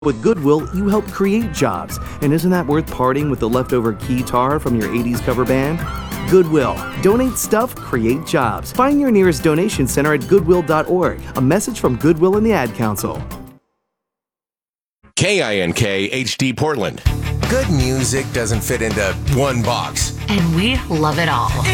With Goodwill, you help create jobs. And isn't that worth parting with the leftover keytar from your 80s cover band? Goodwill. Donate stuff, create jobs. Find your nearest donation center at goodwill.org. A message from Goodwill and the Ad Council. KINK HD Portland. Good music doesn't fit into one box. And we love it all.